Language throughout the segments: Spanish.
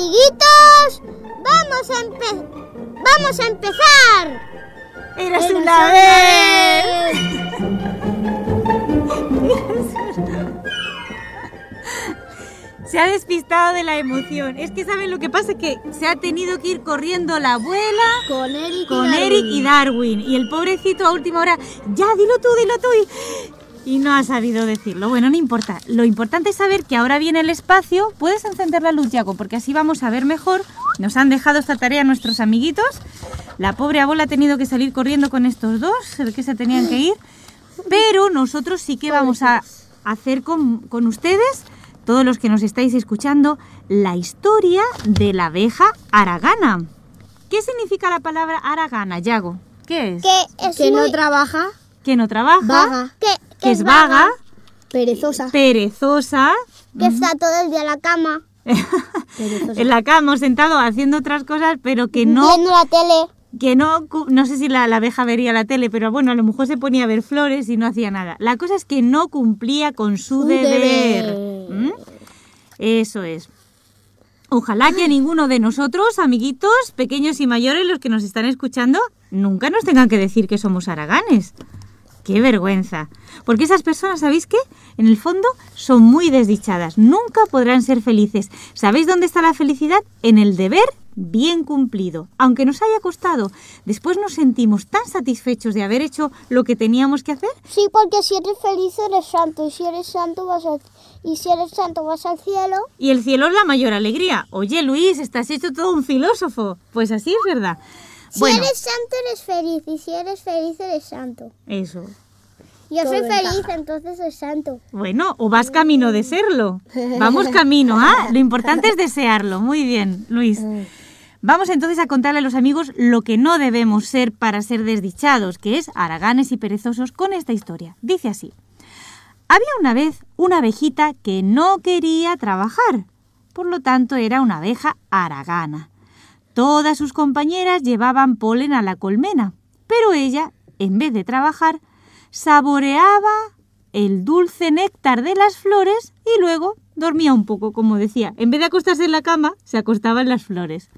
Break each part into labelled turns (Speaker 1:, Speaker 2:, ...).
Speaker 1: Amiguitos, vamos a empezar.
Speaker 2: ¡Eras una vez! Se ha despistado de la emoción. Es que ¿saben lo que pasa? Que se ha tenido que ir corriendo la abuela
Speaker 1: Con
Speaker 2: Eric y Darwin. Y el pobrecito a última hora, ya, dilo tú. Y no ha sabido decirlo. Bueno, no importa. Lo importante es saber que ahora viene el espacio. ¿Puedes encender la luz, Yago? Porque así vamos a ver mejor. Nos han dejado esta tarea nuestros amiguitos. La pobre abuela ha tenido que salir corriendo con estos dos, el que se tenían que ir. Pero nosotros sí que vamos a hacer con ustedes, todos los que nos estáis escuchando, la historia de la abeja haragana. ¿Qué significa la palabra haragana, Yago? ¿Qué es?
Speaker 1: Que no trabaja.
Speaker 2: Que no trabaja.
Speaker 1: Vaga.
Speaker 2: Que es vaga.
Speaker 1: Perezosa.
Speaker 2: Perezosa.
Speaker 1: Que está todo el día en la cama.
Speaker 2: En la cama, sentado, haciendo otras cosas, pero que no...
Speaker 1: Viendo la tele.
Speaker 2: Que no sé si la abeja vería la tele, pero bueno, a lo mejor se ponía a ver flores y no hacía nada. La cosa es que no cumplía con su deber. ¿Mm? Eso es. Ojalá que a ninguno de nosotros, amiguitos, pequeños y mayores, los que nos están escuchando, nunca nos tengan que decir que somos haraganes. ¡Qué vergüenza! Porque esas personas, ¿sabéis qué? En el fondo son muy desdichadas. Nunca podrán ser felices. ¿Sabéis dónde está la felicidad? En el deber bien cumplido. Aunque nos haya costado, después nos sentimos tan satisfechos de haber hecho lo que teníamos que hacer.
Speaker 1: Sí, porque si eres feliz eres santo. Y si eres santo vas al cielo.
Speaker 2: Y el cielo es la mayor alegría. Oye, Luis, estás hecho todo un filósofo. Pues así es verdad.
Speaker 1: Si eres santo eres feliz. Y si eres feliz eres santo.
Speaker 2: Eso.
Speaker 1: Yo soy feliz, entonces soy santo.
Speaker 2: Bueno, o vas camino de serlo. Vamos camino, ¿ah? Lo importante es desearlo. Muy bien, Luis. Vamos entonces a contarle a los amigos lo que no debemos ser para ser desdichados, que es haraganes y perezosos, con esta historia. Dice así. Había una vez una abejita que no quería trabajar. Por lo tanto, era una abeja haragana. Todas sus compañeras llevaban polen a la colmena, pero ella, en vez de trabajar, saboreaba el dulce néctar de las flores y luego dormía un poco, como decía. En vez de acostarse en la cama, se acostaba en las flores.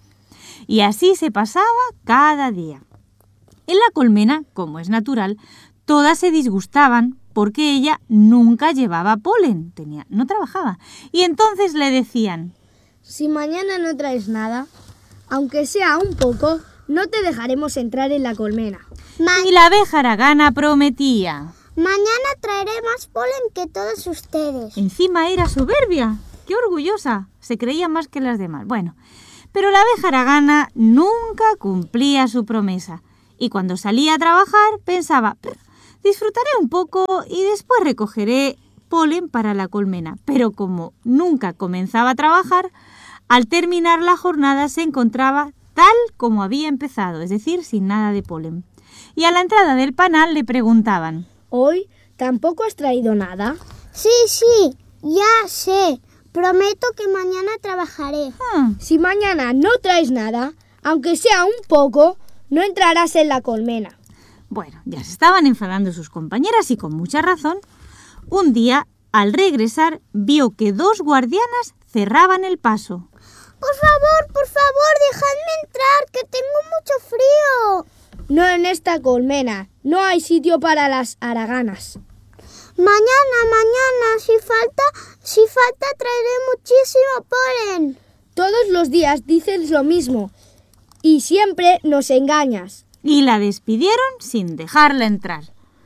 Speaker 2: Y así se pasaba cada día. En la colmena, como es natural, todas se disgustaban porque ella nunca llevaba polen, no trabajaba. Y entonces le decían:
Speaker 1: si mañana no traes nada, aunque sea un poco, no te dejaremos entrar en la colmena.
Speaker 2: Y la abeja haragana prometía:
Speaker 1: mañana traeré más polen que todos ustedes.
Speaker 2: Encima era soberbia. ¡Qué orgullosa! Se creía más que las demás. Bueno, pero la abeja haragana nunca cumplía su promesa. Y cuando salía a trabajar pensaba: disfrutaré un poco y después recogeré polen para la colmena. Pero como nunca comenzaba a trabajar, al terminar la jornada se encontraba tal como había empezado, es decir, sin nada de polen. Y a la entrada del panal le preguntaban:
Speaker 1: ¿hoy tampoco has traído nada? Sí, ya sé. Prometo que mañana trabajaré.
Speaker 3: Si mañana no traes nada, aunque sea un poco, no entrarás en la colmena.
Speaker 2: Bueno, ya se estaban enfadando sus compañeras y con mucha razón. Un día, al regresar, vio que dos guardianas cerraban el paso.
Speaker 1: Por favor, dejadme entrar, que tengo mucho frío.
Speaker 3: No en esta colmena, no hay sitio para las haraganas.
Speaker 1: Mañana, si falta traeré muchísimo polen.
Speaker 3: Todos los días dices lo mismo y siempre nos engañas.
Speaker 2: Y la despidieron sin dejarla entrar.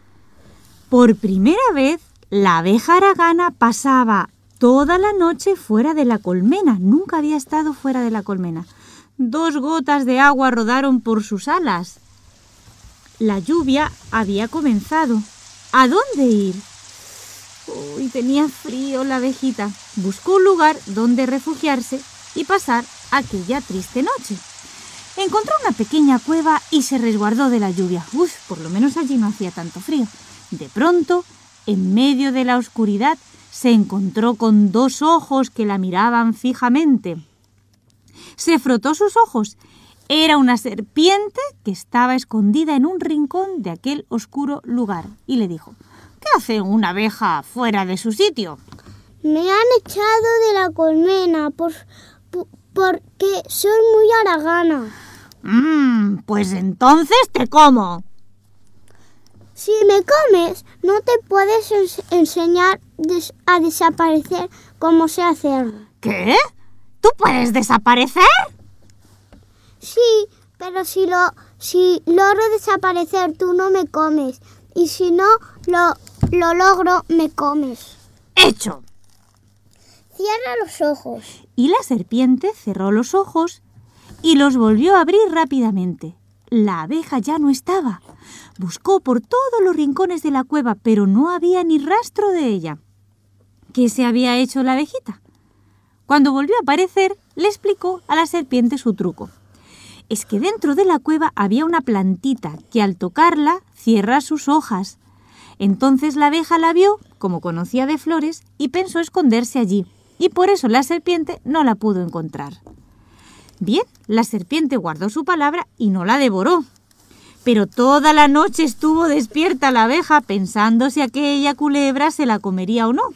Speaker 2: Por primera vez, la abeja haragana pasaba toda la noche fuera de la colmena. Nunca había estado fuera de la colmena. 2 gotas de agua rodaron por sus alas. La lluvia había comenzado. ¿A dónde ir? Uy, tenía frío la abejita. Buscó un lugar donde refugiarse y pasar aquella triste noche. Encontró una pequeña cueva y se resguardó de la lluvia. Por lo menos allí no hacía tanto frío. De pronto, en medio de la oscuridad, se encontró con 2 ojos que la miraban fijamente. Se frotó sus ojos. Era una serpiente que estaba escondida en un rincón de aquel oscuro lugar. Y le dijo: ¿qué hace una abeja fuera de su sitio?
Speaker 1: Me han echado de la colmena porque soy muy haragana.
Speaker 2: Pues entonces te como.
Speaker 1: Si me comes, no te puedes enseñar a desaparecer como sé hacerlo.
Speaker 2: ¿Qué? ¿Tú puedes desaparecer?
Speaker 1: Sí, pero si logro desaparecer, tú no me comes. Y si no lo logro, me comes.
Speaker 2: ¡Hecho!
Speaker 1: Cierra los ojos.
Speaker 2: Y la serpiente cerró los ojos y los volvió a abrir rápidamente. La abeja ya no estaba. Buscó por todos los rincones de la cueva, pero no había ni rastro de ella. ¿Qué se había hecho la abejita? Cuando volvió a aparecer, le explicó a la serpiente su truco. Es que dentro de la cueva había una plantita que al tocarla cierra sus hojas. Entonces la abeja la vio, como conocía de flores, y pensó esconderse allí, y por eso la serpiente no la pudo encontrar. Bien, la serpiente guardó su palabra y no la devoró. Pero toda la noche estuvo despierta la abeja pensando si aquella culebra se la comería o no.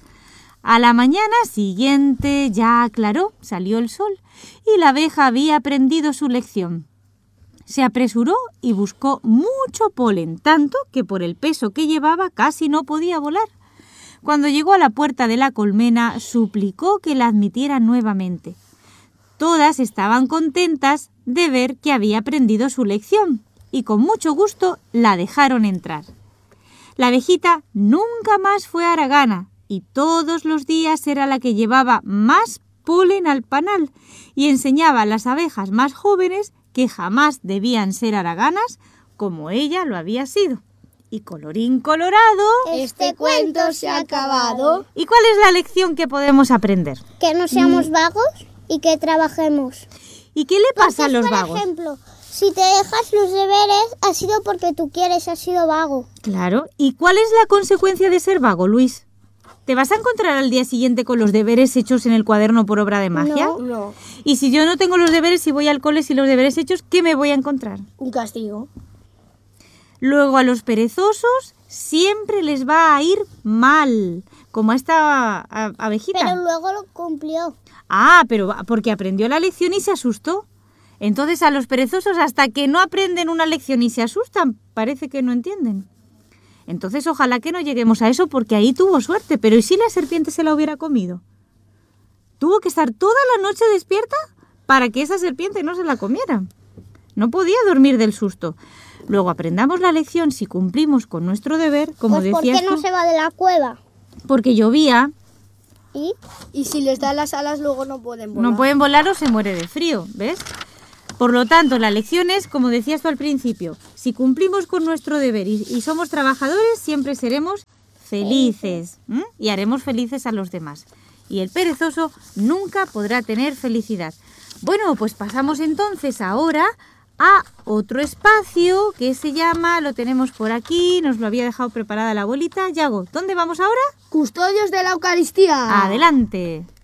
Speaker 2: A la mañana siguiente ya aclaró, salió el sol y la abeja había aprendido su lección. Se apresuró y buscó mucho polen, tanto que por el peso que llevaba casi no podía volar. Cuando llegó a la puerta de la colmena, suplicó que la admitieran nuevamente. Todas estaban contentas de ver que había aprendido su lección y con mucho gusto la dejaron entrar. La abejita nunca más fue haragana y todos los días era la que llevaba más polen al panal y enseñaba a las abejas más jóvenes que jamás debían ser haraganas como ella lo había sido. Y colorín colorado,
Speaker 3: este cuento se ha acabado.
Speaker 2: ¿Y cuál es la lección que podemos aprender?
Speaker 1: Que no seamos vagos y que trabajemos.
Speaker 2: ¿Y qué le pasa a los vagos?
Speaker 1: Por ejemplo, si te dejas los deberes, ha sido porque tú quieres, has sido vago.
Speaker 2: Claro. ¿Y cuál es la consecuencia de ser vago, Luis? ¿Te vas a encontrar al día siguiente con los deberes hechos en el cuaderno por obra de magia?
Speaker 3: No.
Speaker 2: Y si yo no tengo los deberes y voy al cole sin los deberes hechos, ¿qué me voy a encontrar?
Speaker 3: Un castigo.
Speaker 2: Luego a los perezosos siempre les va a ir mal, como a esta abejita.
Speaker 1: Pero luego lo cumplió.
Speaker 2: Pero porque aprendió la lección y se asustó. Entonces a los perezosos hasta que no aprenden una lección y se asustan, parece que no entienden. Entonces ojalá que no lleguemos a eso porque ahí tuvo suerte. Pero ¿y si la serpiente se la hubiera comido? Tuvo que estar toda la noche despierta para que esa serpiente no se la comiera. No podía dormir del susto. Luego aprendamos la lección si cumplimos con nuestro deber, como
Speaker 1: pues
Speaker 2: decías
Speaker 1: ¿por qué no
Speaker 2: tú,
Speaker 1: se va de la cueva?
Speaker 2: porque llovía.
Speaker 3: Y si les da las alas luego no pueden volar.
Speaker 2: No pueden volar o se muere de frío, ¿ves? Por lo tanto, la lección es, como decías tú al principio, si cumplimos con nuestro deber y somos trabajadores, siempre seremos felices, y haremos felices a los demás. Y el perezoso nunca podrá tener felicidad. Bueno, pues pasamos entonces ahora a otro espacio que se llama, lo tenemos por aquí, nos lo había dejado preparada la abuelita. Yago, ¿dónde vamos ahora?
Speaker 3: Custodios de la Eucaristía.
Speaker 2: Adelante.